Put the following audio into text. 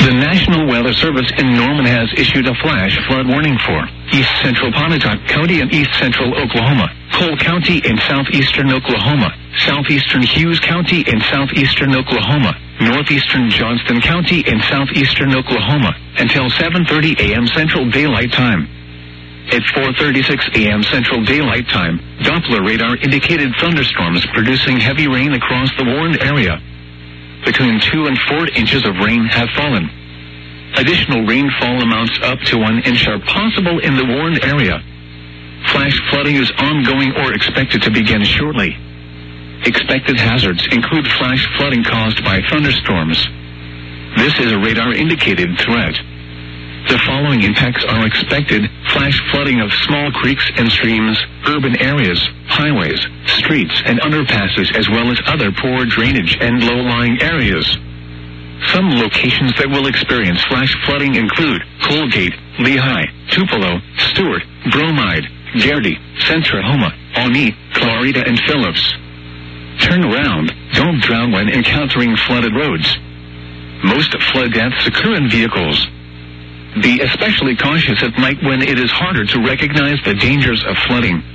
The National Weather Service in Norman has issued a flash flood warning for east central Pontotoc County and east central Oklahoma, Cole County in southeastern Oklahoma, southeastern Hughes County in southeastern Oklahoma, northeastern Johnston County in southeastern Oklahoma, until 7:30 a.m. Central Daylight Time. At 4:36 a.m. Central Daylight Time, Doppler radar indicated thunderstorms producing heavy rain across the warned area. Between 2 and 4 inches of rain have fallen. Additional rainfall amounts up to 1 inch are possible in the warned area. Flash flooding is ongoing or expected to begin shortly. Expected hazards include flash flooding caused by thunderstorms. This is a radar-indicated threat. The following impacts are expected: flash flooding of small creeks and streams, urban areas, highways, streets, and underpasses, as well as other poor drainage and low-lying areas. Some locations that will experience flash flooding include Colgate, Lehigh, Tupelo, Stewart, Bromide, Garrity, Centrahoma, Pawnee, Clarita, and Phillips. Turn around. Don't drown when encountering flooded roads. Most flood deaths occur in vehicles. Be especially cautious at night when it is harder to recognize the dangers of flooding.